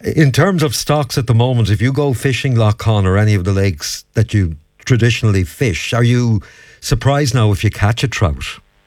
In terms of stocks at the moment, if you go fishing Lough Conn or any of the lakes that you traditionally fish, are you surprised now if you catch a trout?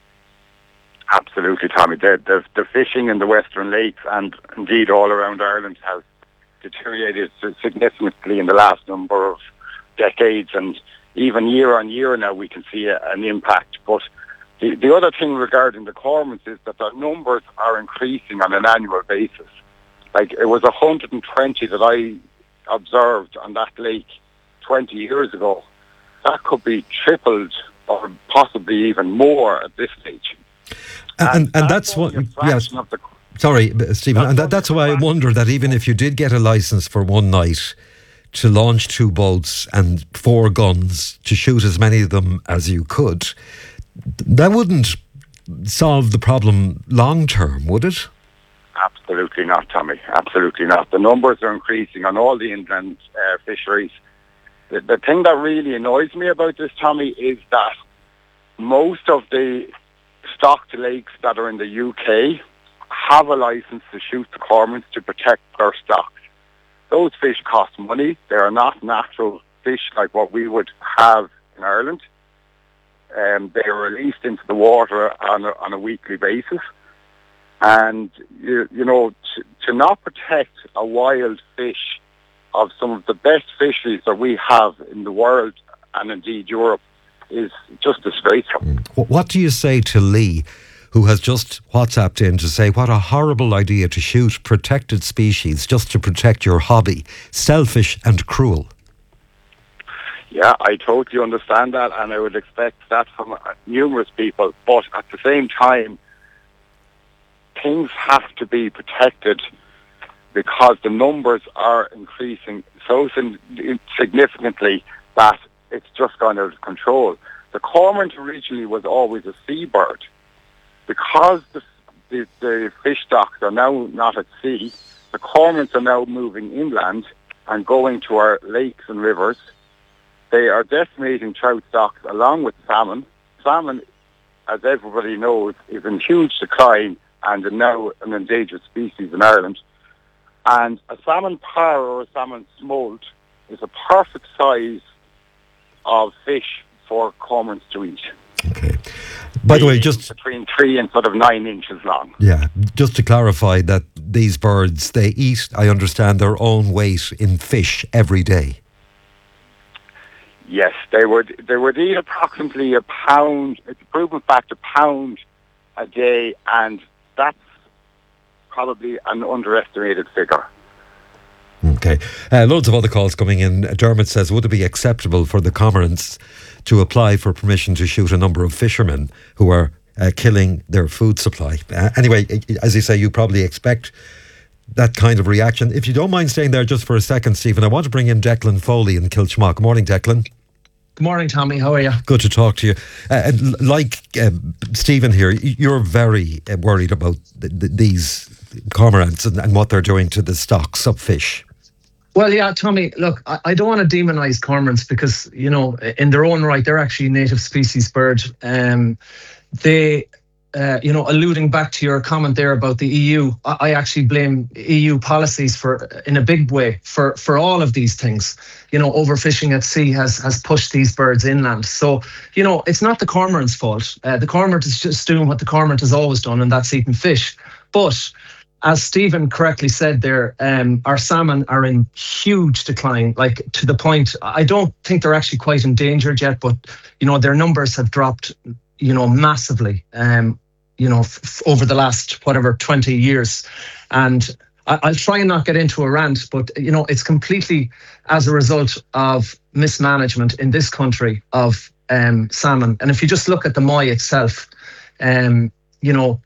Absolutely, Tommy. The fishing in the Western Lakes and indeed all around Ireland has deteriorated significantly in the last number of decades, and even year on year now we can see an impact. But the other thing regarding the cormorants is that the numbers are increasing on an annual basis. Like, it was 120 that I observed on that lake 20 years ago. That could be tripled or possibly even more at this stage. And that's what... Yes. Sorry, Stephen. And that's why I wonder that even if you did get a licence for one night to launch 2 boats and 4 guns to shoot as many of them as you could, that wouldn't solve the problem long term, would it? Absolutely not, Tommy. Absolutely not. The numbers are increasing on all the inland fisheries. The thing that really annoys me about this, Tommy, is that most of the stocked lakes that are in the UK have a licence to shoot the cormorants to protect their stocks. Those fish cost money. They are not natural fish like what we would have in Ireland. They are released into the water on a weekly basis. And, you know, to not protect a wild fish of some of the best fisheries that we have in the world and indeed Europe is just disgraceful. What do you say to Lee, who has just WhatsApped in to say what a horrible idea to shoot protected species just to protect your hobby? Selfish and cruel. Yeah, I totally understand that, and I would expect that from numerous people. But at the same time, things have to be protected because the numbers are increasing so significantly that it's just gone out of control. The cormorant originally was always a seabird. Because the fish stocks are now not at sea, the cormorants are now moving inland and going to our lakes and rivers. They are decimating trout stocks along with salmon. Salmon, as everybody knows, is in huge decline and now an endangered species in Ireland. And a salmon parr or a salmon smolt is a perfect size of fish for cormorants to eat. Okay. By the way, just between 3 and sort of 9 inches long. Yeah, just to clarify that these birds, they eat, I understand, their own weight in fish every day. Yes, they would eat approximately a pound. It's a proven fact, a pound a day, and that's probably an underestimated figure. Okay. Loads of other calls coming in. Dermot says, would it be acceptable for the cormorants to apply for permission to shoot a number of fishermen who are killing their food supply? Anyway, as you say, you probably expect that kind of reaction. If you don't mind staying there just for a second, Stephen, I want to bring in Declan Foley in Kilchmock. Good morning, Declan. Good morning, Tommy. How are you? Good to talk to you. Like Stephen here, you're very worried about these cormorants and what they're doing to the stocks of fish. Well, yeah, Tommy, look, I don't want to demonise cormorants because, you know, in their own right, they're actually a native species bird. They, you know, alluding back to your comment there about the EU, I actually blame EU policies in a big way for all of these things. You know, overfishing at sea has pushed these birds inland. So, you know, it's not the cormorant's fault. The cormorant is just doing what the cormorant has always done, and that's eating fish. But as Stephen correctly said there, our salmon are in huge decline, like to the point, I don't think they're actually quite endangered yet, but, you know, their numbers have dropped, you know, massively, you know, over the last, 20 years. And I'll try and not get into a rant, but, you know, it's completely as a result of mismanagement in this country of salmon. And if you just look at the Moy itself, you know,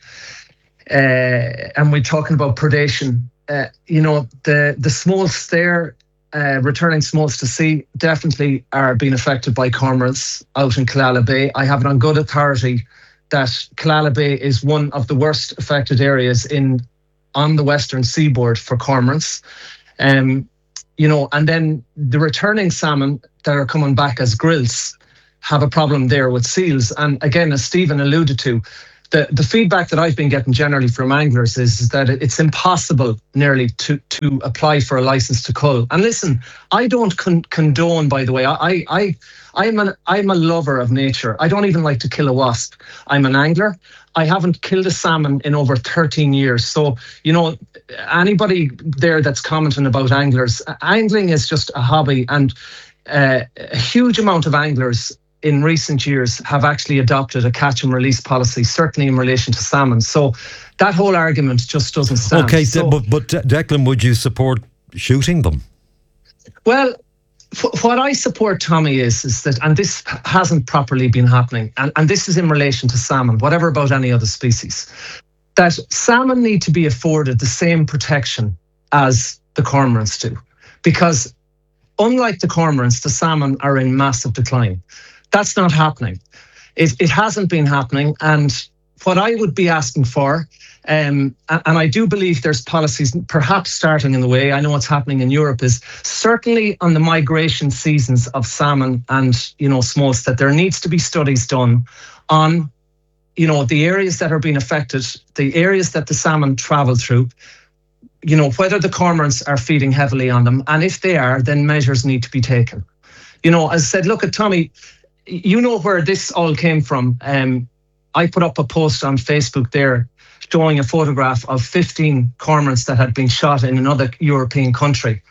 and we're talking about predation, you know, the smolts there, returning smolts to sea definitely are being affected by cormorants out in Killala Bay. I have it on good authority that Killala Bay is one of the worst affected areas on the western seaboard for cormorants. You know, and then the returning salmon that are coming back as grills have a problem there with seals. And again, as Stephen alluded to, the feedback that I've been getting generally from anglers is that it's impossible nearly to apply for a license to cull. And listen, I don't condone, by the way, I'm a lover of nature. I don't even like to kill a wasp. I'm an angler. I haven't killed a salmon in over 13 years. So, anybody there that's commenting about anglers, angling is just a hobby, and a huge amount of anglers in recent years have actually adopted a catch and release policy, certainly in relation to salmon. So that whole argument just doesn't stand. Okay, but Declan, would you support shooting them? Well, what I support, Tommy, is that, and this hasn't properly been happening, and this is in relation to salmon, whatever about any other species, that salmon need to be afforded the same protection as the cormorants do. Because unlike the cormorants, the salmon are in massive decline. That's not happening. It hasn't been happening. And what I would be asking for, and I do believe there's policies perhaps starting in the way, I know what's happening in Europe, is certainly on the migration seasons of salmon and, smolts, that there needs to be studies done on, the areas that are being affected, the areas that the salmon travel through, whether the cormorants are feeding heavily on them. And if they are, then measures need to be taken. As I said, look at Tommy, where this all came from. I put up a post on Facebook there showing a photograph of 15 cormorants that had been shot in another European country.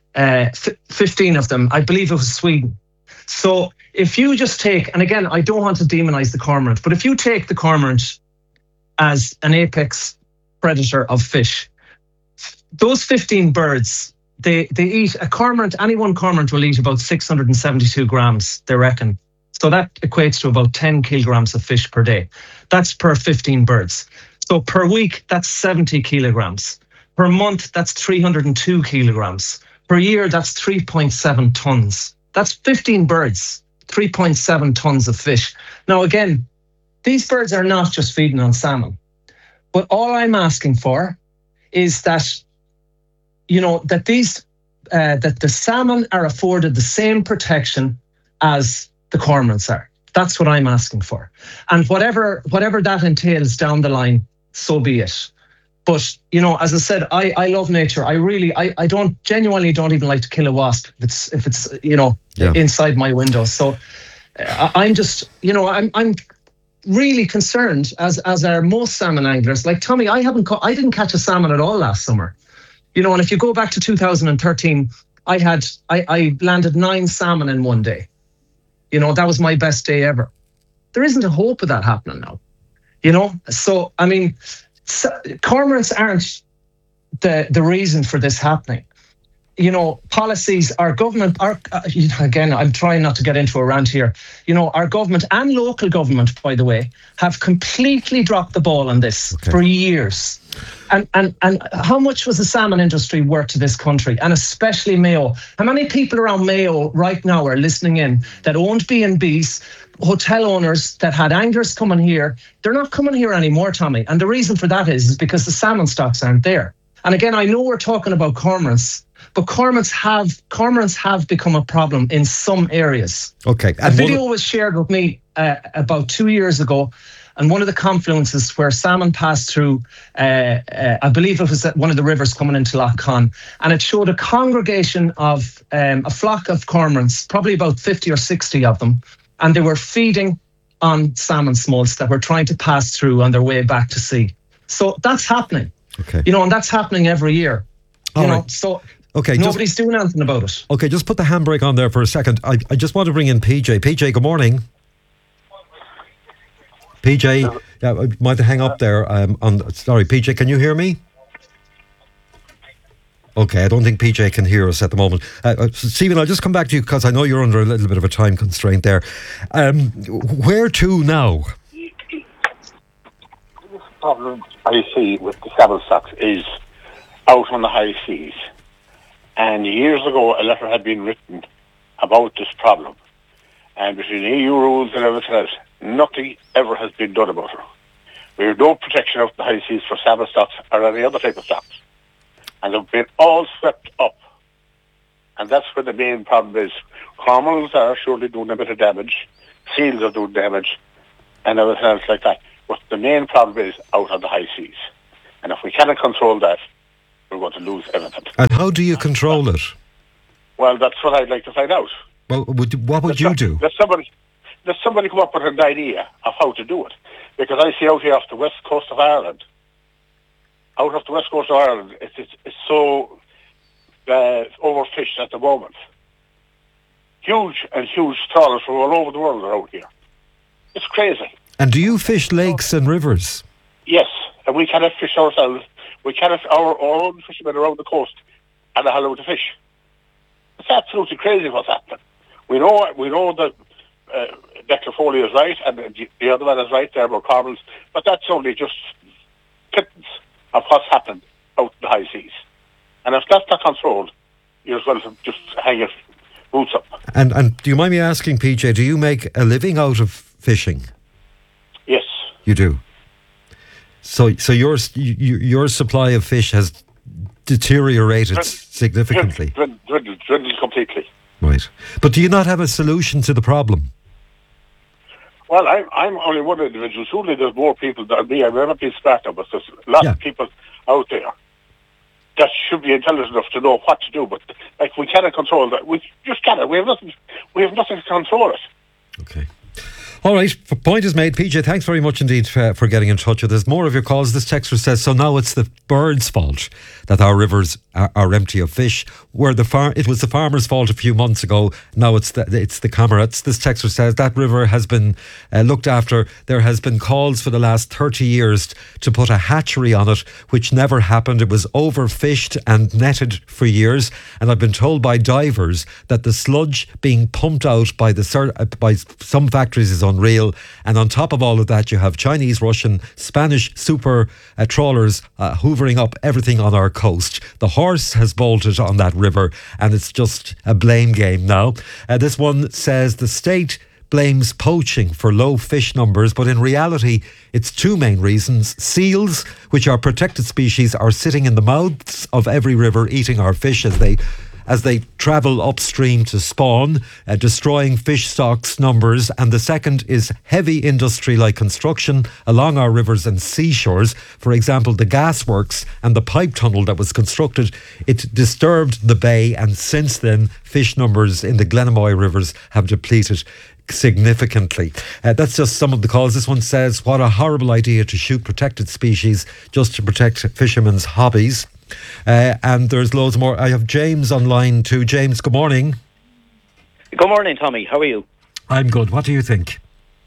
15 of them, I believe it was Sweden. So if you just take, and again, I don't want to demonize the cormorant, but if you take the cormorant as an apex predator of fish, those 15 birds, they eat a cormorant. Any one cormorant will eat about 672 grams, they reckon. So that equates to about 10 kilograms of fish per day. That's per 15 birds. So per week, that's 70 kilograms. Per month, that's 302 kilograms. Per year, that's 3.7 tons. That's 15 birds, 3.7 tons of fish. Now, again, these birds are not just feeding on salmon. But all I'm asking for is that, that the salmon are afforded the same protection as the cormorants are. That's what I'm asking for. And whatever that entails down the line, so be it. But, as I said, I love nature. I genuinely don't even like to kill a wasp if it's inside my window. So I'm just, I'm really concerned, as are most salmon anglers. Like Tommy, I didn't catch a salmon at all last summer. And if you go back to 2013, I landed 9 salmon in one day. That was my best day ever. There isn't a hope of that happening now. So, I mean, cormorants aren't the reason for this happening. Policies, our government, again, I'm trying not to get into a rant here. Our government and local government, by the way, have completely dropped the ball on this for years. And how much was the salmon industry worth to this country, and especially Mayo? How many people around Mayo right now are listening in that owned B&Bs, hotel owners that had anglers coming here? They're not coming here anymore, Tommy. And the reason for that is because the salmon stocks aren't there. And again, I know we're talking about cormorants, but cormorants have become a problem in some areas. Okay. A video was shared with me about 2 years ago, and one of the confluences where salmon passed through, I believe it was at one of the rivers coming into Lough Conn, and it showed a congregation of a flock of cormorants, probably about 50 or 60 of them, and they were feeding on salmon smolts that were trying to pass through on their way back to sea. So that's happening. Okay. And that's happening every year. Right. So nobody's doing anything about it. Okay, just put the handbrake on there for a second. I just want to bring in PJ. PJ, good morning. PJ, I might hang up there. Sorry, PJ, can you hear me? Okay, I don't think PJ can hear us at the moment. Stephen, I'll just come back to you because I know you're under a little bit of a time constraint there. Where to now? The problem I see with the salmon stocks is out on the high seas. And years ago, a letter had been written about this problem. And between EU rules and everything else, nothing ever has been done about it. We have no protection of the high seas for salmon stocks or any other type of stocks. And they've been all swept up. And that's where the main problem is. Cormorants are surely doing a bit of damage. Seals are doing damage. And everything else like that. But the main problem is out on the high seas. And if we cannot control that, we're going to lose everything. And how do you control it? Well, that's what I'd like to find out. Well, what would you do? Let somebody come up with an idea of how to do it. Because I see out here off the west coast of Ireland, it's so overfished at the moment. Huge trawlers from all over the world are out here. It's crazy. And do you fish lakes and rivers? Yes, and we cannot fish ourselves. We cannot, our own fishermen around the coast are not allowed to fish. It's absolutely crazy what's happening. We know that Dr. Foley is right, and the other one is right there about cormorants, but that's only just pittance of what's happened out in the high seas. And if that's not controlled, you're going to just hang your boots up. And do you mind me asking, PJ, do you make a living out of fishing? Yes. You do? So your supply of fish has deteriorated significantly? Dwindled completely. Right. But do you not have a solution to the problem? Well, I'm only one individual. Surely there's more people than me. I've never been smart enough, but there's a lot of people out there that should be intelligent enough to know what to do. But we cannot control that. We just cannot. We have nothing to control it. Okay. All right, point is made. PJ, thanks very much indeed for getting in touch with us. More of your calls. This texter says, so now it's the birds' fault that our rivers are empty of fish. It was the farmers' fault a few months ago. Now it's the Comerates. This texter says that river has been looked after. There has been calls for the last 30 years to put a hatchery on it, which never happened. It was overfished and netted for years. And I've been told by divers that the sludge being pumped out by some factories is unreal. And on top of all of that, you have Chinese, Russian, Spanish super trawlers hoovering up everything on our coast. The horse has bolted on that river, and it's just a blame game now. This one says the state blames poaching for low fish numbers, but in reality, it's two main reasons. Seals, which are protected species, are sitting in the mouths of every river eating our fish as they travel upstream to spawn, destroying fish stocks numbers. And the second is heavy industry like construction along our rivers and seashores. For example, the gasworks and the pipe tunnel that was constructed, it disturbed the bay, and since then fish numbers in the Glenamoy rivers have depleted significantly. That's just some of the calls. This one says, what a horrible idea to shoot protected species just to protect fishermen's hobbies. And there's loads more. I have James on line too. James, good morning. Good morning, Tommy. How are you? I'm good. What do you think?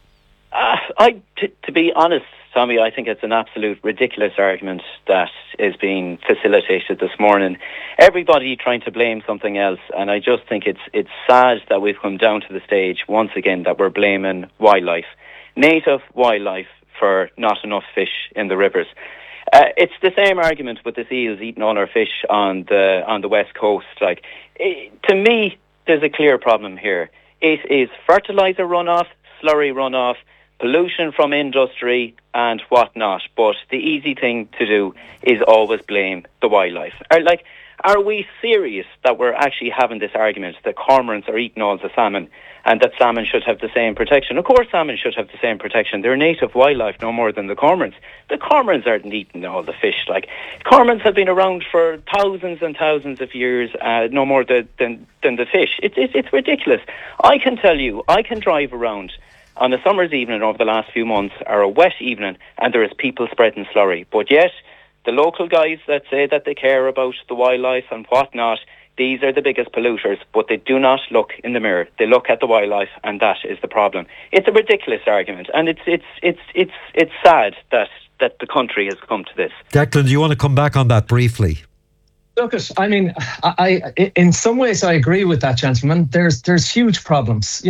To be honest, Tommy, I think it's an absolute ridiculous argument that is being facilitated this morning. Everybody trying to blame something else, and I just think it's sad that we've come down to the stage once again that we're blaming wildlife, native wildlife, for not enough fish in the rivers. It's the same argument with the seals eating all our fish on the west coast. To me, there's a clear problem here. It is fertilizer runoff, slurry runoff, pollution from industry and whatnot. But the easy thing to do is always blame the wildlife. Are we serious that we're actually having this argument that cormorants are eating all the salmon and that salmon should have the same protection? Of course salmon should have the same protection. They're native wildlife no more than the cormorants. The cormorants aren't eating all the fish. Cormorants have been around for thousands and thousands of years, no more than the fish. It's ridiculous. I can tell you, I can drive around on a summer's evening over the last few months, or a wet evening, and there is people spreading slurry. But yet, the local guys that say that they care about the wildlife and whatnot, these are the biggest polluters, but they do not look in the mirror. They look at the wildlife, and that is the problem. It's a ridiculous argument, and it's sad that the country has come to this. Declan, do you want to come back on that briefly? Look, I mean, I in some ways I agree with that gentleman. There's huge problems,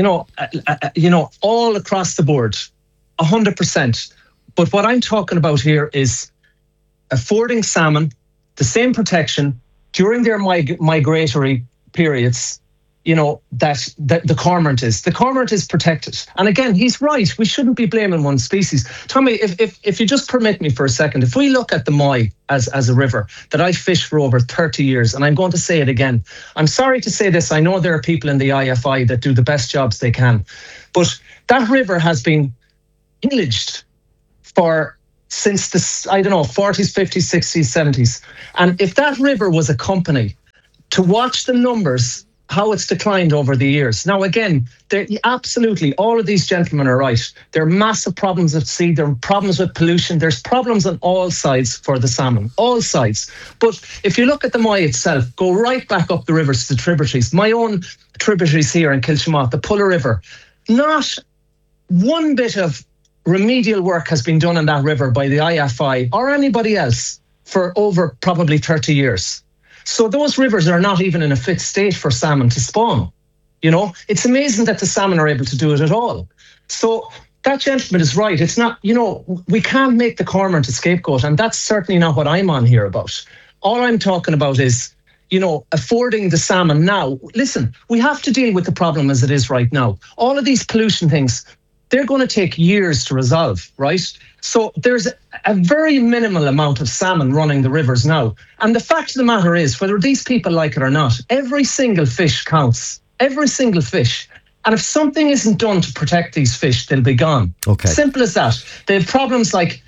all across the board, 100%. But what I'm talking about here is affording salmon the same protection during their migratory periods, that the cormorant is. The cormorant is protected. And again, he's right. We shouldn't be blaming one species. Tommy, if you just permit me for a second, if we look at the Moy as a river that I fished for over 30 years, and I'm going to say it again, I'm sorry to say this, I know there are people in the IFI that do the best jobs they can, but that river has been pillaged since the, 40s, 50s, 60s, 70s. And if that river was a company, to watch the numbers, how it's declined over the years. Now, again, absolutely, all of these gentlemen are right. There are massive problems at sea. There are problems with pollution. There's problems on all sides for the salmon, all sides. But if you look at the Moy itself, go right back up the rivers to the tributaries. My own tributaries here in Kilshamott, the Pulla River, not one bit of remedial work has been done on that river by the IFI or anybody else for over probably 30 years. So those rivers are not even in a fit state for salmon to spawn. It's amazing that the salmon are able to do it at all. So that gentleman is right. It's not, we can't make the cormorant a scapegoat, and that's certainly not what I'm on here about. All I'm talking about is, affording the salmon now. Listen, we have to deal with the problem as it is right now. All of these pollution things, they're going to take years to resolve, right? So there's a very minimal amount of salmon running the rivers now. And the fact of the matter is, whether these people like it or not, every single fish counts. Every single fish. And if something isn't done to protect these fish, they'll be gone. Okay. Simple as that. They have problems like,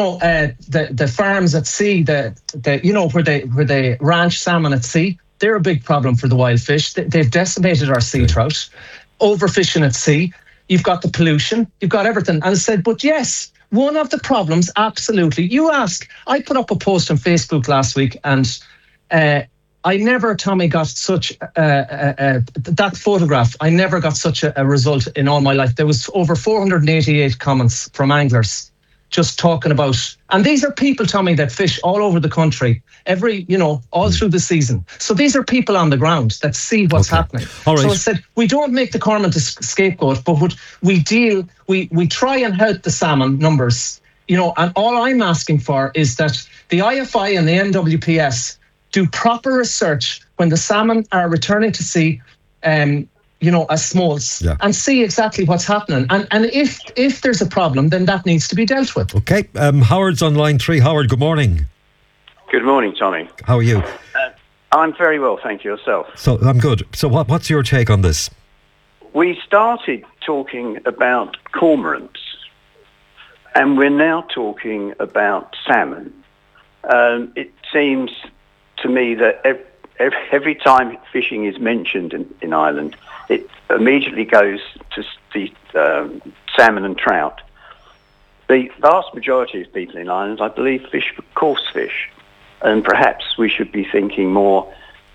the farms at sea, where they ranch salmon at sea, they're a big problem for the wild fish. They've decimated our sea trout. Overfishing at sea. You've got the pollution, you've got everything. And I said, but yes, one of the problems, absolutely. You ask, I put up a post on Facebook last week, and I never, Tommy, got such that photograph. I never got such a result in all my life. There was over 488 comments from anglers just talking about, and these are people, Tommy, that fish all over the country, all through the season. So these are people on the ground that see what's happening. All right. So I said, we don't make the cormorant a scapegoat, but we try and help the salmon numbers, and all I'm asking for is that the IFI and the NWPS do proper research when the salmon are returning to sea, as smolts, and see exactly what's happening. And if there's a problem, then that needs to be dealt with. Okay. Howard's on line 3. Howard, good morning. Good morning, Tommy. How are you? I'm very well, thank you. Yourself? So I'm good. So what's your take on this? We started talking about cormorants, and we're now talking about salmon. It seems to me that every time fishing is mentioned in Ireland, it immediately goes to the salmon and trout. The vast majority of people in Ireland, I believe, fish for coarse fish, and perhaps we should be thinking more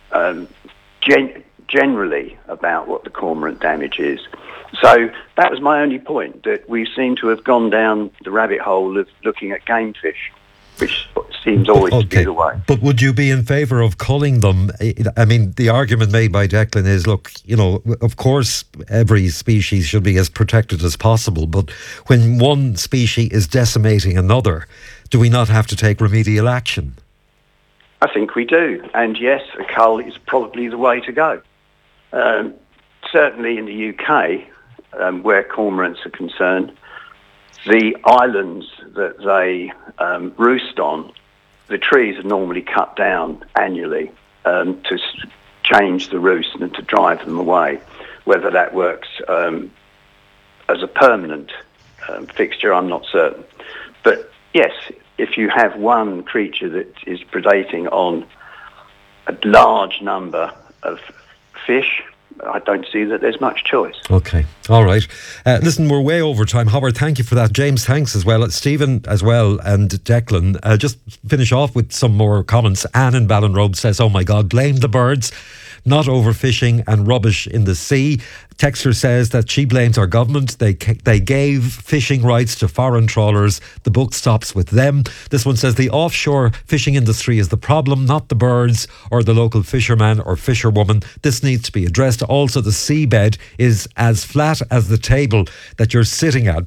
generally about what the cormorant damage is. So that was my only point, that we seem to have gone down the rabbit hole of looking at game fish, which seems always to be the way. But would you be in favour of culling them? I mean, the argument made by Declan is, look, of course every species should be as protected as possible, but when one species is decimating another, do we not have to take remedial action? I think we do. And yes, a cull is probably the way to go. Certainly in the UK, where cormorants are concerned, the islands that they roost on, the trees are normally cut down annually to change the roost and to drive them away. Whether that works as a permanent fixture, I'm not certain. But yes, if you have one creature that is predating on a large number of fish, I don't see that there's much choice. Okay, all right. Listen, we're way over time. Howard, thank you for that. James, thanks as well. Stephen as well, and Declan. Just finish off with some more comments. Anne in Ballinrobe says, oh my God, blame the birds, not overfishing and rubbish in the sea. Texter says that she blames our government. They gave fishing rights to foreign trawlers. The book stops with them. This one says the offshore fishing industry is the problem, not the birds or the local fisherman or fisherwoman. This needs to be addressed. Also, the seabed is as flat as the table that you're sitting at,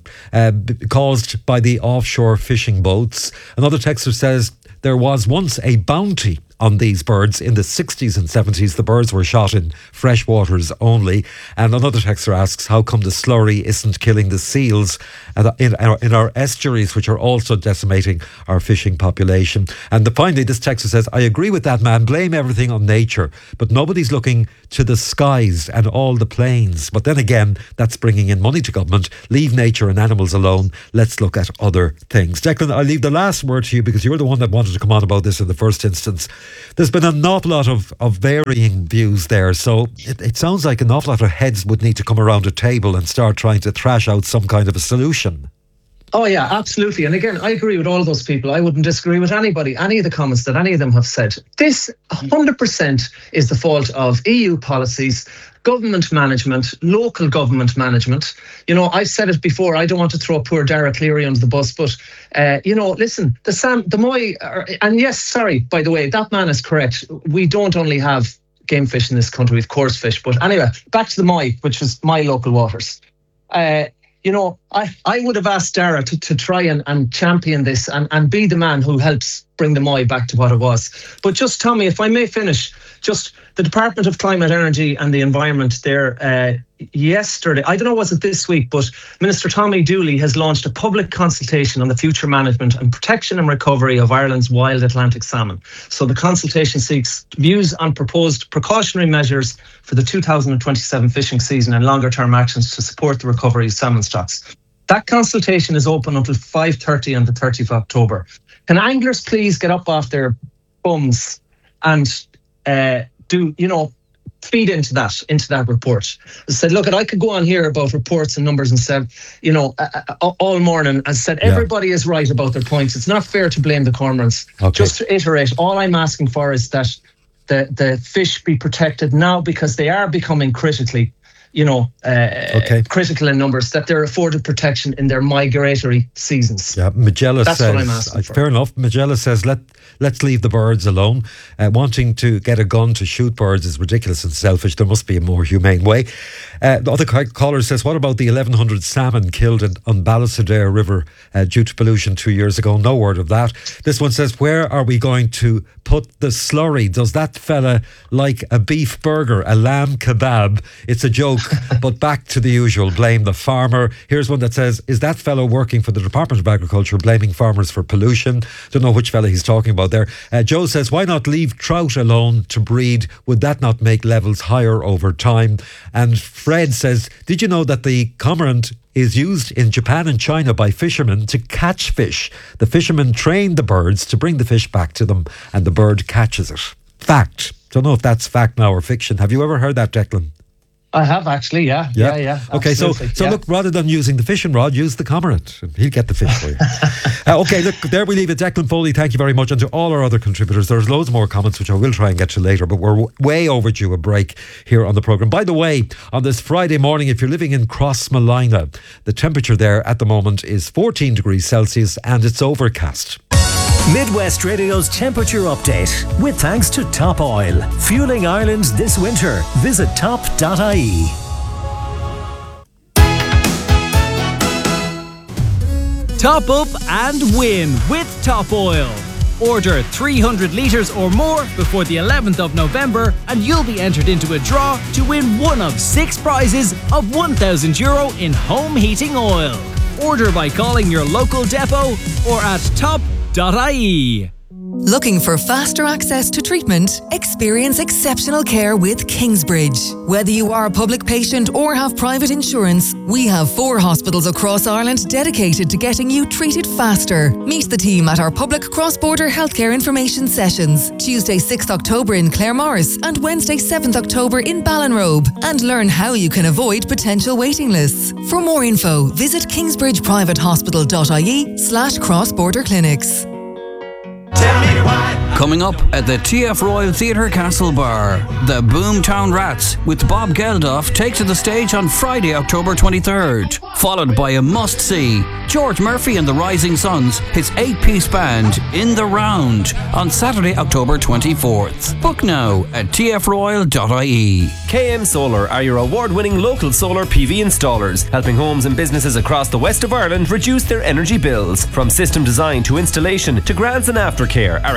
caused by the offshore fishing boats. Another texter says, there was once a bounty on these birds. In the 60s and 70s, the birds were shot in fresh waters only. And another texter asks, how come the slurry isn't killing the seals in our estuaries, which are also decimating our fishing population? And finally, this texter says, I agree with that man, blame everything on nature, but nobody's looking to the skies and all the planes. But then again, that's bringing in money to government. Leave nature and animals alone. Let's look at other things. Declan, I'll leave the last word to you because you're the one that wanted to come on about this in the first instance. There's been an awful lot of varying views there. So it sounds like an awful lot of heads would need to come around a table and start trying to thrash out some kind of a solution. Oh, yeah, absolutely. And again, I agree with all of those people. I wouldn't disagree with anybody, any of the comments that any of them have said. This 100% is the fault of EU policies, government management, local government management. You know, I've said it before, I don't want to throw poor Dara Cleary under the bus, but, listen, the Moy, and yes, sorry, by the way, that man is correct. We don't only have game fish in this country, we have coarse fish. But anyway, back to the Moy, which is my local waters. I would have asked Dara to try and champion this and be the man who helps bring the Moy back to what it was. But just, Tommy, if I may finish, just the Department of Climate, Energy and the Environment there yesterday, I don't know, was it this week, but Minister Tommy Dooley has launched a public consultation on the future management and protection and recovery of Ireland's wild Atlantic salmon. So the consultation seeks views on proposed precautionary measures for the 2027 fishing season and longer term actions to support the recovery of salmon stocks. That consultation is open until 5:30 on the 30th of October. Can anglers please get up off their bums and feed into that report? I said, look, I could go on here about reports and numbers and said, all morning and said everybody is right about their points. It's not fair to blame the cormorants. Okay. Just to iterate, all I'm asking for is that the fish be protected now because they are becoming critical in numbers, that they're afforded protection in their migratory seasons. Yeah, Magella That's says, what I'm asking for. Fair enough. Magella says, let's leave the birds alone. Wanting to get a gun to shoot birds is ridiculous and selfish. There must be a more humane way. The other caller says, what about the 1,100 salmon killed on Ballysadare River due to pollution 2 years ago? No word of that. This one says, where are we going to put the slurry? Does that fella like a beef burger, a lamb kebab? It's a joke, but back to the usual, blame the farmer. Here's one that says, is that fellow working for the Department of Agriculture blaming farmers for pollution? Don't know which fella he's talking about there. Joe says, why not leave trout alone to breed? Would that not make levels higher over time? And Fred says, did you know that the cormorant is used in Japan and China by fishermen to catch fish? The fishermen train the birds to bring the fish back to them and the bird catches it. Fact. Don't know if that's fact now or fiction. Have you ever heard that, Declan? I have actually, yeah. Okay, so look, rather than using the fishing rod, use the cormorant. He'll get the fish for you. Okay, look, there we leave it. Declan Foley, thank you very much. And to all our other contributors, there's loads more comments, which I will try and get to later, but we're way overdue a break here on the programme. By the way, on this Friday morning, if you're living in Crossmolina, the temperature there at the moment is 14 degrees Celsius and it's overcast. Midwest Radio's temperature update with thanks to Top Oil. Fueling Ireland this winter. Visit top.ie. Top up and win with Top Oil. Order 300 litres or more before the 11th of November and you'll be entered into a draw to win one of 6 prizes of €1,000 in home heating oil. Order by calling your local depot or at top.ie. Looking for faster access to treatment? Experience exceptional care with Kingsbridge. Whether you are a public patient or have private insurance, we have 4 hospitals across Ireland dedicated to getting you treated faster. Meet the team at our public cross-border healthcare information sessions, Tuesday 6th October in Claremorris and Wednesday 7th October in Ballinrobe, and learn how you can avoid potential waiting lists. For more info, visit kingsbridgeprivatehospital.ie/cross-border clinics. Coming up at the TF Royal Theatre Castlebar, the Boomtown Rats with Bob Geldof take to the stage on Friday, October 23rd, followed by a must-see, George Murphy and the Rising Suns, his 8-piece band, In the Round, on Saturday, October 24th. Book now at tfroyal.ie. KM Solar are your award-winning local solar PV installers, helping homes and businesses across the west of Ireland reduce their energy bills. From system design to installation to grants and aftercare, our experienced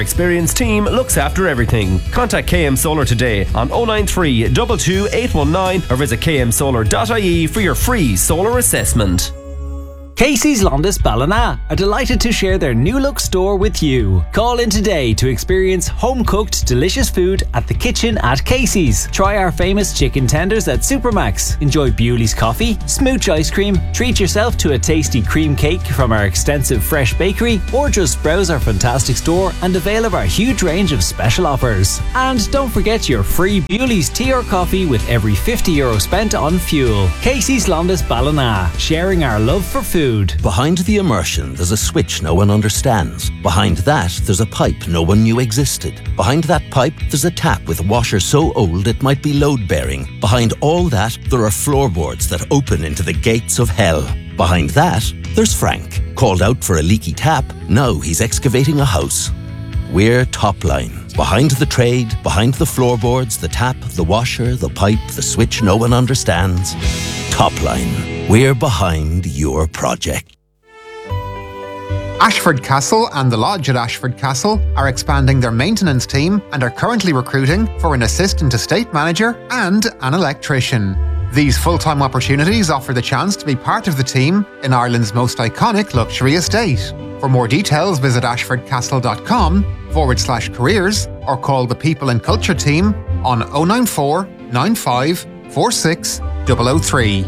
Ireland's team looks after everything. Contact KM Solar today on 093 22 819 or visit kmsolar.ie for your free solar assessment. Casey's Londis Ballina are delighted to share their new look store with you. Call in today to experience home-cooked delicious food at the kitchen at Casey's. Try our famous chicken tenders at Supermax. Enjoy Bewley's coffee, smooch ice cream, treat yourself to a tasty cream cake from our extensive fresh bakery, or just browse our fantastic store and avail of our huge range of special offers. And don't forget your free Bewley's tea or coffee with every €50 spent on fuel. Casey's Londis Ballina, sharing our love for food. Behind the immersion, there's a switch no one understands. Behind that, there's a pipe no one knew existed. Behind that pipe, there's a tap with a washer so old it might be load-bearing. Behind all that, there are floorboards that open into the gates of hell. Behind that, there's Frank. Called out for a leaky tap, now he's excavating a house. We're Topline. Behind the trade, behind the floorboards, the tap, the washer, the pipe, the switch no one understands. Topline. We're behind your project. Ashford Castle and the Lodge at Ashford Castle are expanding their maintenance team and are currently recruiting for an assistant estate manager and an electrician. These full-time opportunities offer the chance to be part of the team in Ireland's most iconic luxury estate. For more details, visit ashfordcastle.com/careers or call the People and Culture team on 094 95 46 003.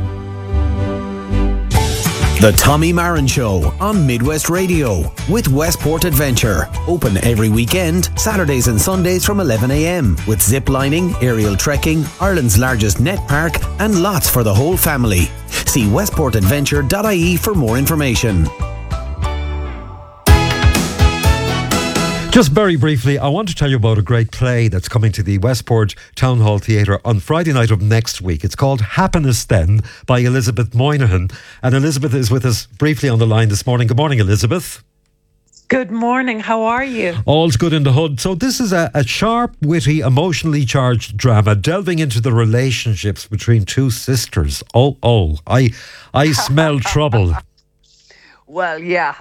The Tommy Marin Show on Midwest Radio with Westport Adventure. Open every weekend, Saturdays and Sundays from 11 a.m. with zip lining, aerial trekking, Ireland's largest net park and lots for the whole family. See westportadventure.ie for more information. Just very briefly, I want to tell you about a great play that's coming to the Westport Town Hall Theatre on Friday night of next week. It's called Happiness Then by Elizabeth Moynihan. And Elizabeth is with us briefly on the line this morning. Good morning, Elizabeth. Good morning. How are you? All's good in the hood. So this is a sharp, witty, emotionally charged drama delving into the relationships between two sisters. I smell trouble. Well, yeah,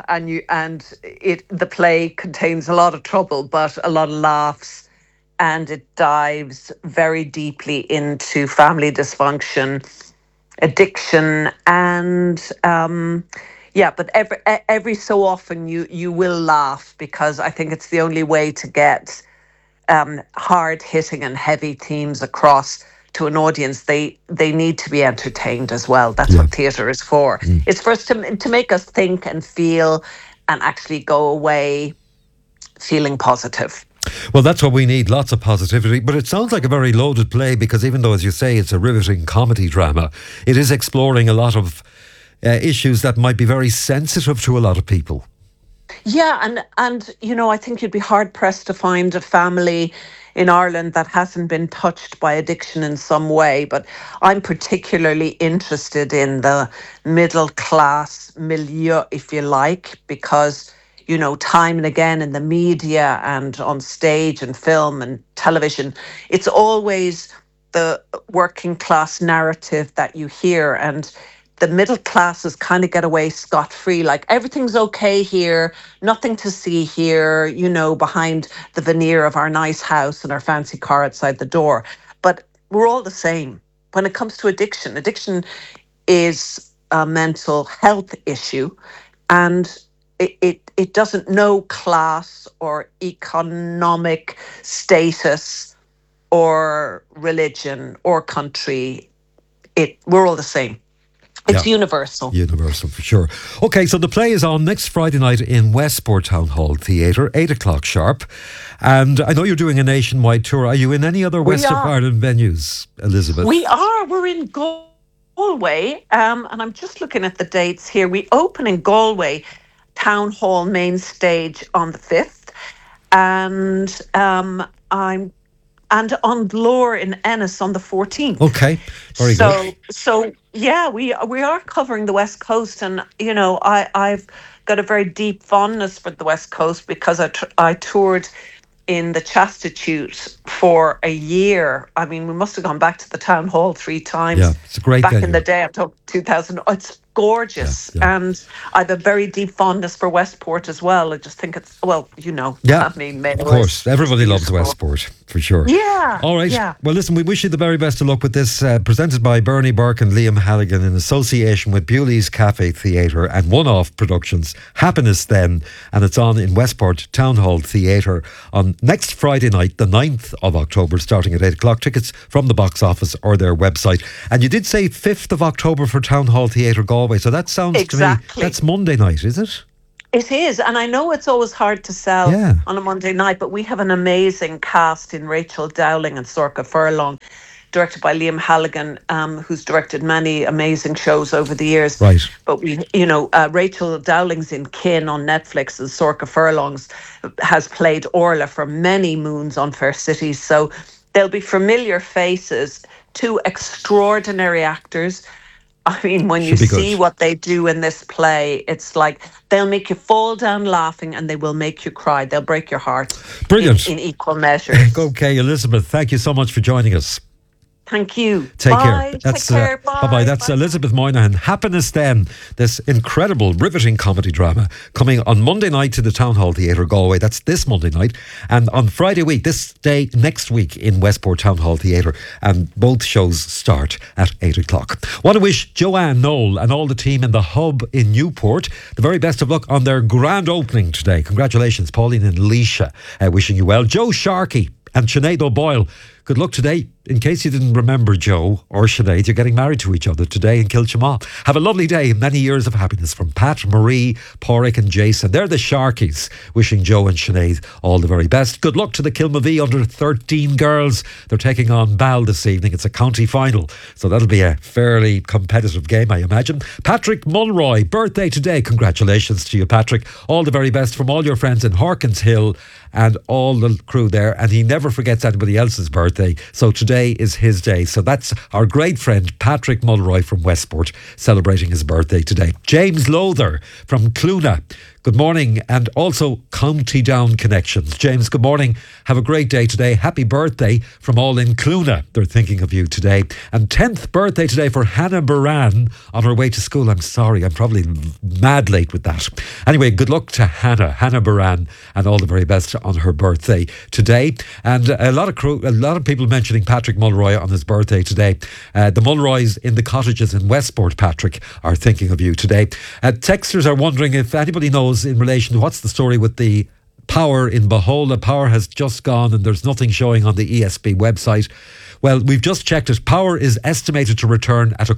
the play contains a lot of trouble, but a lot of laughs, and it dives very deeply into family dysfunction, addiction, and but every so often you will laugh, because I think it's the only way to get hard hitting and heavy themes across to an audience. They need to be entertained as well. That's what theatre is for. It's for us to make us think and feel and actually go away feeling positive. Well, that's what we need, lots of positivity. But it sounds like a very loaded play, because even though, as you say, it's a riveting comedy drama, it is exploring a lot of issues that might be very sensitive to a lot of people. Yeah, and I think you'd be hard pressed to find a family in Ireland that hasn't been touched by addiction in some way. But I'm particularly interested in the middle class milieu, if you like, because, time and again in the media and on stage and film and television, it's always the working class narrative that you hear, and the middle classes kind of get away scot-free, like everything's okay here, nothing to see here, behind the veneer of our nice house and our fancy car outside the door. But we're all the same. When it comes to addiction is a mental health issue, and it doesn't know class or economic status or religion or country. We're all the same. It's universal. Universal, for sure. Okay, so the play is on next Friday night in Westport Town Hall Theatre, 8 o'clock sharp. And I know you're doing a nationwide tour. Are you in any other West of Ireland venues, Elizabeth? We are. We're in Galway. And I'm just looking at the dates here. We open in Galway Town Hall main stage on the 5th. And and on Blore in Ennis on the 14th. Okay, very good. So yeah, we are covering the West Coast, and I've got a very deep fondness for the West Coast, because I toured in the Chastitute for a year. I mean, we must have gone back to the Town Hall 3 times. Yeah, it's a great back venue. in the day. I'm talking 2000. It's gorgeous. And I have a very deep fondness for Westport as well. I just think it's, well, you know. Yeah, I mean, Mayo of course. is Everybody loves beautiful. Westport, for sure. Yeah. All right. Yeah. Well, listen, we wish you the very best of luck with this, presented by Bernie Burke and Liam Halligan in association with Bewley's Cafe Theatre and One-Off Productions. Happiness Then, and it's on in Westport Town Hall Theatre on next Friday night, the 9th of October, starting at 8 o'clock. Tickets from the box office or their website. And you did say 5th of October for Town Hall Theatre Galway, so that sounds to me, that's Monday night, is it? It is, and I know it's always hard to sell on a Monday night, but we have an amazing cast in Rachel Dowling and Sorcha Furlong, directed by Liam Halligan, who's directed many amazing shows over the years. Right. But we, Rachel Dowling's in Kin on Netflix, and Sorcha Furlong's has played Orla for many moons on Fair Cities. So there'll be familiar faces, two extraordinary actors. I mean, when you see what they do in this play, it's like they'll make you fall down laughing and they will make you cry. They'll break your heart. Brilliant. In equal measure. Okay, Elizabeth, thank you so much for joining us. Thank you. Take Bye. care. That's, Take care. Bye-bye. That's Elizabeth Moynihan. Happiness Then, this incredible, riveting comedy drama coming on Monday night to the Town Hall Theatre Galway. That's this Monday night. And on Friday week, this day next week in Westport Town Hall Theatre. And both shows start at 8 o'clock. Want to wish Joanne Knoll and all the team in the Hub in Newport the very best of luck on their grand opening today. Congratulations, Pauline and Leisha. Wishing you well. Joe Sharkey and Sinead O'Boyle. Good luck today. In case you didn't remember Joe or Sinead, you're getting married to each other today in Kilchamaw. Have a lovely day and many years of happiness from Pat, Marie, Porrick and Jason. They're the Sharkies, wishing Joe and Sinead all the very best. Good luck to the Kilmavee under 13 girls. They're taking on Bal this evening. It's a county final, so that'll be a fairly competitive game, I imagine. Patrick Mulroy, birthday today. Congratulations to you, Patrick. All the very best from all your friends in Harkins Hill and all the crew there. And he never forgets anybody else's birthday. So today is his day. So that's our great friend Patrick Mulroy from Westport celebrating his birthday today. James Lowther from Clonagh. Good morning, and also County Down connections. James, good morning. Have a great day today. Happy birthday from all in Clonagh. They're thinking of you today. And 10th birthday today for Hannah Baran on her way to school. I'm sorry, I'm probably mad late with that. Anyway, good luck to Hannah Baran, and all the very best on her birthday today. And a lot of people mentioning Patrick Mulroy on his birthday today. The Mulroys in the cottages in Westport, Patrick, are thinking of you today. Texters are wondering if anybody knows in relation to what's the story with the power in Bohola. Power has just gone and there's nothing showing on the ESB website. Well, we've just checked it. Power is estimated to return at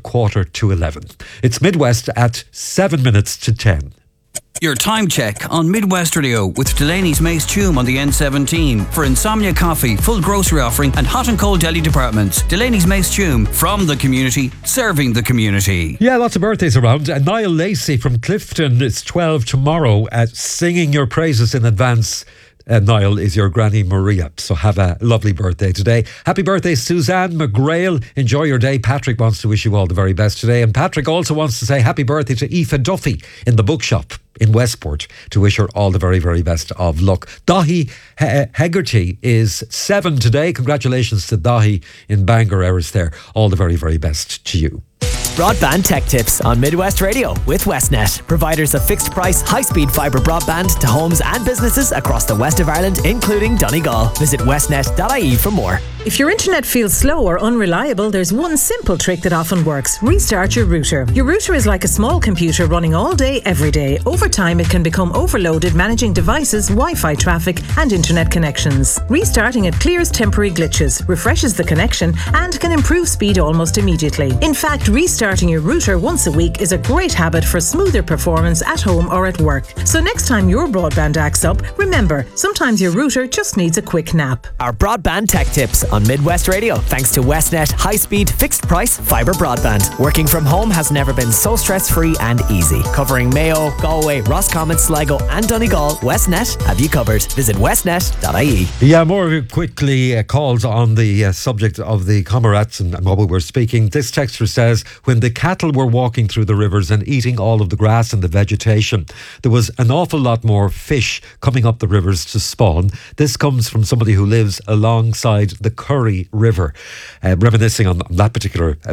11:15. It's Midwest at 7 minutes to 10. Your time check on Midwest Radio with Delaney's Mace Tume on the N17 for Insomnia Coffee, full grocery offering and hot and cold deli departments. Delaney's Mace Tume, from the community, serving the community. Yeah, lots of birthdays around. Niall Lacey from Clifton is 12 tomorrow. Singing your praises in advance, Niall, is your Granny Maria. So have a lovely birthday today. Happy birthday, Suzanne McGrail. Enjoy your day. Patrick wants to wish you all the very best today. And Patrick also wants to say happy birthday to Aoife Duffy in the bookshop in Westport, to wish her all the very, very best of luck. Dahi Hegarty is 7 today. Congratulations to Dahi in Bangor Erris there. All the very, very best to you. Broadband Tech Tips on Midwest Radio with Westnet, providers of fixed price, high-speed fibre broadband to homes and businesses across the west of Ireland, including Donegal. Visit westnet.ie for more. If your internet feels slow or unreliable, there's one simple trick that often works. Restart your router. Your router is like a small computer running all day, every day. Over time, it can become overloaded managing devices, Wi-Fi traffic and internet connections. Restarting it clears temporary glitches, refreshes the connection and can improve speed almost immediately. In fact, restarting your router once a week is a great habit for smoother performance at home or at work. So next time your broadband acts up, remember, sometimes your router just needs a quick nap. Our Broadband Tech Tips on Midwest Radio, thanks to Westnet high-speed, fixed-price fibre broadband. Working from home has never been so stress-free and easy. Covering Mayo, Galway, Roscommon, Sligo and Donegal, Westnet have you covered. Visit westnet.ie. Yeah, more quickly calls on the subject of the comrades and what we were speaking. This texter says, when the cattle were walking through the rivers and eating all of the grass and the vegetation, there was an awful lot more fish coming up the rivers to spawn. This comes from somebody who lives alongside the Curry River, reminiscing on that particular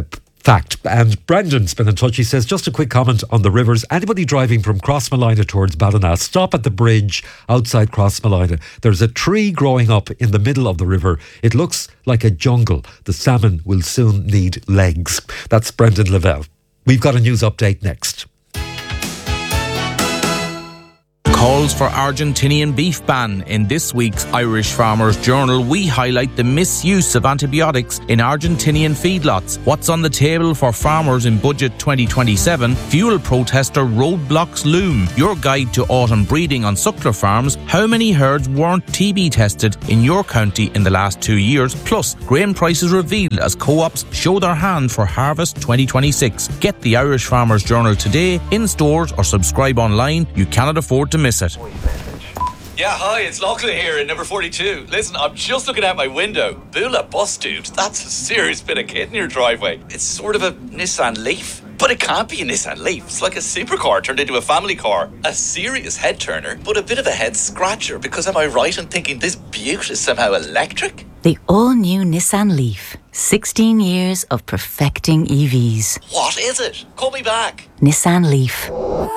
Fact. And Brendan's been in touch. He says, just a quick comment on the rivers. Anybody driving from Crossmolina towards Ballina, stop at the bridge outside Crossmolina. There's a tree growing up in the middle of the river. It looks like a jungle. The salmon will soon need legs. That's Brendan Lavelle. We've got a news update next. Calls for Argentinian beef ban. In this week's Irish Farmers Journal, we highlight the misuse of antibiotics in Argentinian feedlots. What's on the table for farmers in Budget 2027? Fuel protester roadblocks loom. Your guide to autumn breeding on suckler farms. How many herds weren't TB tested in your county in the last 2 years? Plus, grain prices revealed as co-ops show their hand for harvest 2026. Get the Irish Farmers Journal today, in stores or subscribe online. You cannot afford to miss it. Yeah, hi, it's Lachlan here in number 42. Listen, I'm just looking out my window. Bula bus, dude. That's a serious bit of kit in your driveway. It's sort of a Nissan Leaf. But it can't be a Nissan Leaf. It's like a supercar turned into a family car. A serious head turner, but a bit of a head scratcher. Because am I right in thinking this beaut is somehow electric? The all-new Nissan Leaf. 16 years of perfecting EVs. What is it? Call me back. Nissan Leaf.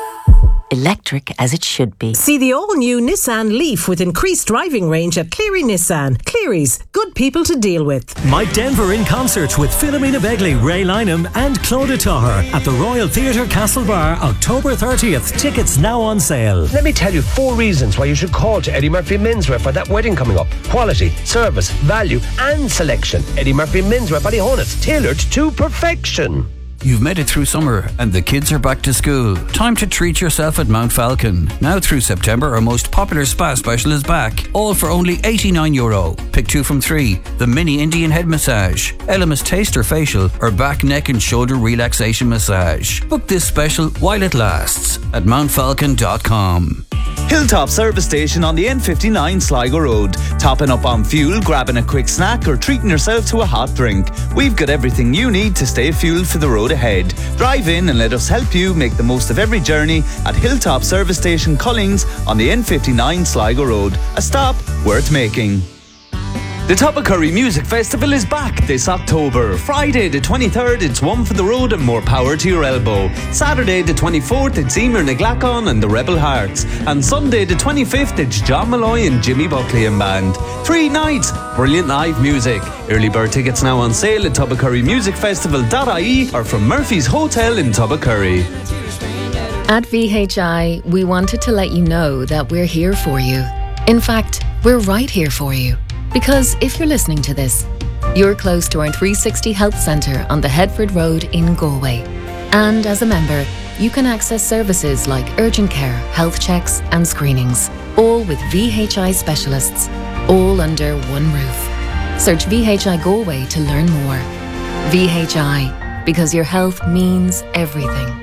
Electric as it should be. See the all-new Nissan Leaf with increased driving range at Cleary Nissan. Cleary's, good people to deal with. Mike Denver in concert with Philomena Begley, Ray Lynham and Claudia Taher at the Royal Theatre Castlebar, October 30th. Tickets now on sale. Let me tell you 4 reasons why you should call to Eddie Murphy Menswear for that wedding coming up. Quality, service, value and selection. Eddie Murphy Menswear Ballyhonus, tailored to perfection. You've made it through summer and the kids are back to school. Time to treat yourself at Mount Falcon. Now through September, our most popular spa special is back. All for only €89. Pick 2 from 3. The mini Indian head massage, Elemis taster facial, or back, neck and shoulder relaxation massage. Book this special while it lasts at mountfalcon.com. Hilltop Service Station on the N59 Sligo Road. Topping up on fuel, grabbing a quick snack or treating yourself to a hot drink. We've got everything you need to stay fueled for the road ahead. Drive in and let us help you make the most of every journey at Hilltop Service Station Collings on the N59 Sligo Road. A stop worth making. The Toppacurry Music Festival is back this October. Friday the 23rd, it's One for the Road and More Power to Your Elbow. Saturday the 24th, it's Emer Naglacon and the Rebel Hearts. And Sunday the 25th, it's John Malloy and Jimmy Buckley and Band. 3 nights, brilliant live music. Early bird tickets now on sale at toppacurrymusicfestival.ie or from Murphy's Hotel in Toppacurry. At VHI, we wanted to let you know that we're here for you. In fact, we're right here for you. Because if you're listening to this, you're close to our 360 Health Centre on the Headford Road in Galway. And as a member, you can access services like urgent care, health checks and screenings, all with VHI specialists, all under one roof. Search VHI Galway to learn more. VHI, because your health means everything.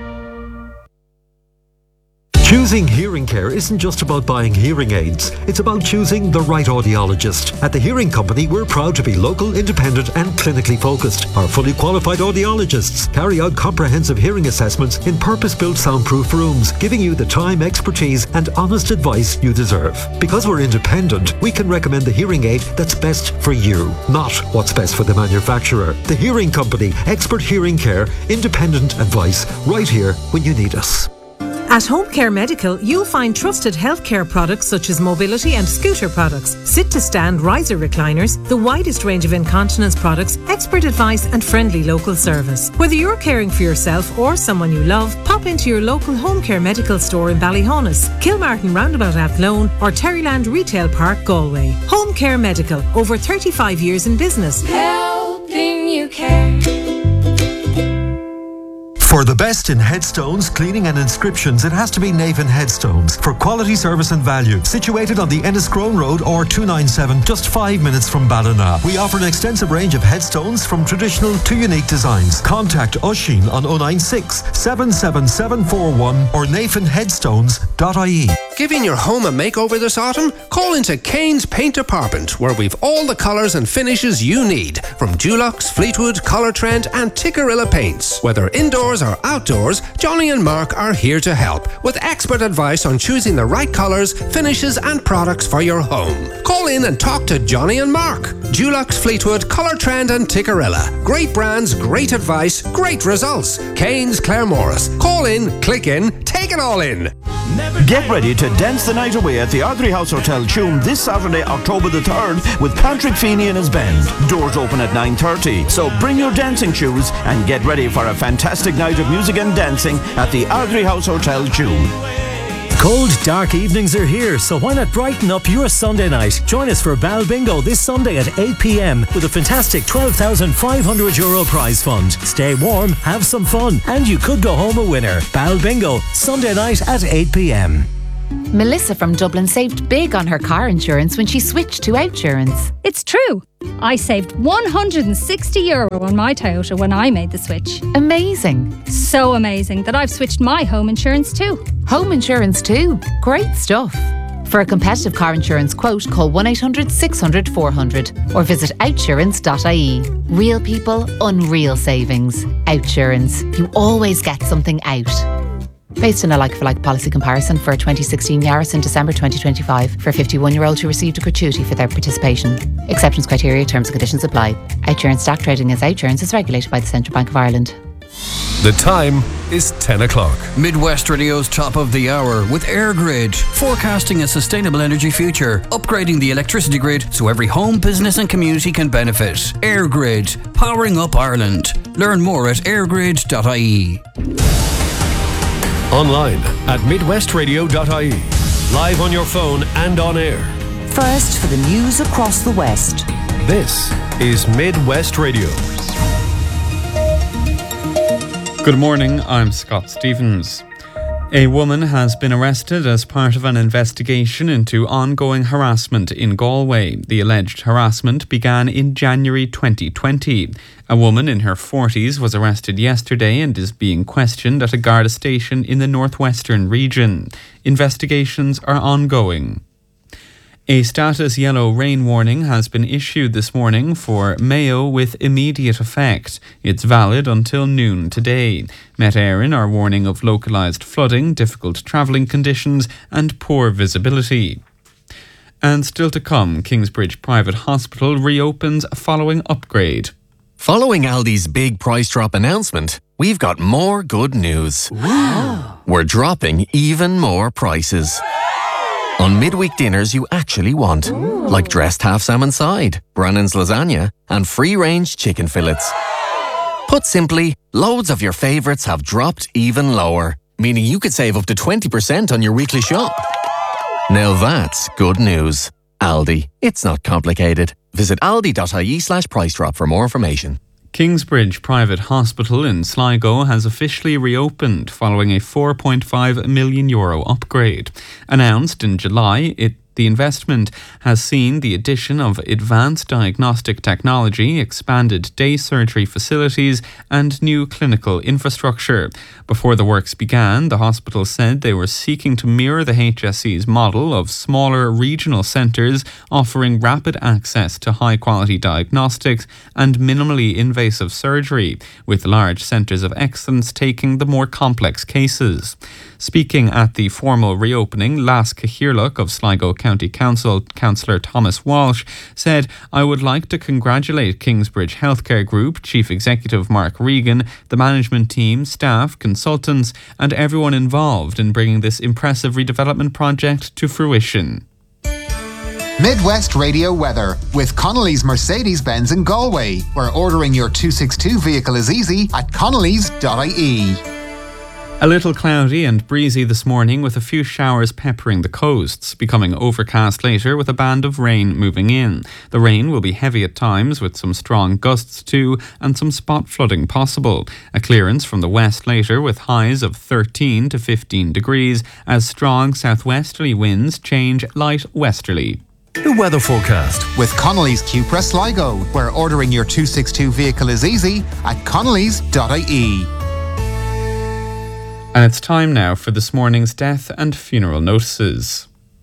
Choosing hearing care isn't just about buying hearing aids. It's about choosing the right audiologist. At the Hearing Company, we're proud to be local, independent and clinically focused. Our fully qualified audiologists carry out comprehensive hearing assessments in purpose-built soundproof rooms, giving you the time, expertise and honest advice you deserve. Because we're independent, we can recommend the hearing aid that's best for you, not what's best for the manufacturer. The Hearing Company, expert hearing care, independent advice, right here when you need us. At Home Care Medical, you'll find trusted healthcare products such as mobility and scooter products, sit-to-stand riser recliners, the widest range of incontinence products, expert advice and friendly local service. Whether you're caring for yourself or someone you love, pop into your local Home Care Medical store in Ballyhonus, Kilmartin Roundabout Athlone or Terryland Retail Park, Galway. Home Care Medical, over 35 years in business. Helping you care. For the best in headstones, cleaning and inscriptions, it has to be Navan Headstones. For quality service and value, situated on the Enniscrone Road or 297, just 5 minutes from Ballina. We offer an extensive range of headstones from traditional to unique designs. Contact Oisín on 096 77741 or navanheadstones.ie. Giving your home a makeover this autumn? Call into Kane's Paint Department, where we've all the colours and finishes you need, from Dulux, Fleetwood, Colour Trend and Tikkurila paints. Whether indoors or outdoors, Johnny and Mark are here to help, with expert advice on choosing the right colours, finishes and products for your home. Call in and talk to Johnny and Mark. Dulux, Fleetwood, Colour Trend and Tikkurila. Great brands, great advice, great results. Kane's Claremorris. Call in, click in, take it all in. Get ready to dance the night away at the Ardrey House Hotel Tuam this Saturday, October the 3rd, with Patrick Feeney and his band. Doors open at 9:30, so bring your dancing shoes and get ready for a fantastic night of music and dancing at the Ardrey House Hotel Tuam. Cold, dark evenings are here, so why not brighten up your Sunday night? Join us for Bal Bingo this Sunday at 8 p.m. with a fantastic €12,500 prize fund. Stay warm, have some fun, and you could go home a winner. Bal Bingo, Sunday night at 8 p.m. Melissa from Dublin saved big on her car insurance when she switched to Outsurance. It's true. I saved €160 on my Toyota when I made the switch. Amazing. So amazing that I've switched my home insurance too. Home insurance too. Great stuff. For a competitive car insurance quote, call 1-800-600-400 or visit outsurance.ie. Real people, unreal savings. Outsurance. You always get something out. Based on a like-for-like policy comparison for a 2016 Yaris in December 2025 for 51-year-olds who received a gratuity for their participation. Exceptions, criteria, terms and conditions apply. Outsurance stock trading as Outsurance is regulated by the Central Bank of Ireland. The time is 10 o'clock. Midwest Radio's top of the hour with AirGrid, forecasting a sustainable energy future, upgrading the electricity grid so every home, business and community can benefit. AirGrid, powering up Ireland. Learn more at airgrid.ie. Online at midwestradio.ie. Live on your phone and on air. First for the news across the West. This is Midwest Radio. Good morning, I'm Scott Stevens. A woman has been arrested as part of an investigation into ongoing harassment in Galway. The alleged harassment began in January 2020. A woman in her 40s was arrested yesterday and is being questioned at a Garda station in the northwestern region. Investigations are ongoing. A status yellow rain warning has been issued this morning for Mayo with immediate effect. It's valid until noon today. Met Éireann are warning of localised flooding, difficult travelling conditions and poor visibility. And still to come, Kingsbridge Private Hospital reopens following upgrade. Following Aldi's big price drop announcement, we've got more good news. Wow. We're dropping even more prices. On midweek dinners you actually want, like dressed half salmon side, Brannan's lasagna, and free-range chicken fillets. Put simply, loads of your favourites have dropped even lower, meaning you could save up to 20% on your weekly shop. Now that's good news. Aldi. It's not complicated. Visit aldi.ie/price drop for more information. Kingsbridge Private Hospital in Sligo has officially reopened following a €4.5 million upgrade. Announced in July, the investment has seen the addition of advanced diagnostic technology, expanded day surgery facilities and new clinical infrastructure. Before the works began, the hospital said they were seeking to mirror the HSE's model of smaller regional centres offering rapid access to high-quality diagnostics and minimally invasive surgery, with large centres of excellence taking the more complex cases. Speaking at the formal reopening, Las Cahirlock of Sligo County Council, Councillor Thomas Walsh, said, "I would like to congratulate Kingsbridge Healthcare Group, Chief Executive Mark Regan, the management team, staff, consultants and everyone involved in bringing this impressive redevelopment project to fruition." Midwest Radio weather with Connolly's Mercedes-Benz in Galway, where ordering your 262 vehicle is easy at connolly's.ie. A little cloudy and breezy this morning with a few showers peppering the coasts, becoming overcast later with a band of rain moving in. The rain will be heavy at times with some strong gusts too and some spot flooding possible. A clearance from the west later with highs of 13 to 15 degrees as strong southwesterly winds change light westerly. The weather forecast with Connolly's Cupra Sligo, where ordering your 262 vehicle is easy at connolly's.ie. And it's time now for this morning's death and funeral notices.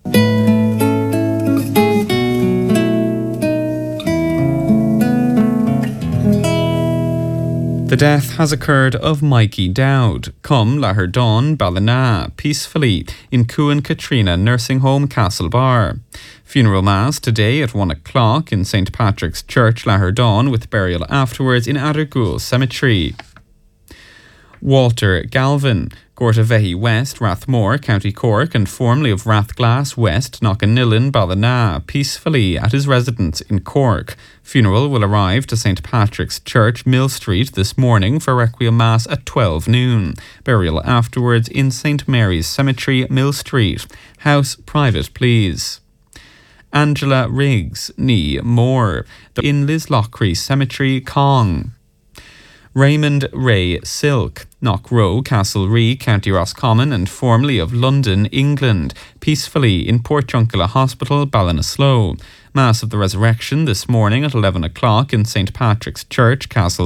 The death has occurred of Mikey Dowd, Cum Laherdon, Ballina, peacefully in Cuan Katrina Nursing Home, Castlebar. Funeral Mass today at 1 o'clock in St. Patrick's Church, Laherdon, with burial afterwards in Adergool Cemetery. Walter Galvin, Gortavehi West, Rathmore, County Cork, and formerly of Rathglass West, Knockannillan, Ballina, peacefully at his residence in Cork. Funeral will arrive to St. Patrick's Church, Mill Street, this morning for Requiem Mass at 12 noon. Burial afterwards in St. Mary's Cemetery, Mill Street. House private, please. Angela Riggs, Nee Moore, in Lislochry Cemetery, Cong. Raymond Ray Silk, Knockrow, Castlerea, County Roscommon, and formerly of London, England, peacefully in Portjunkilla Hospital, Ballinasloe. Mass of the Resurrection this morning at 11 o'clock in St. Patrick's Church, Castle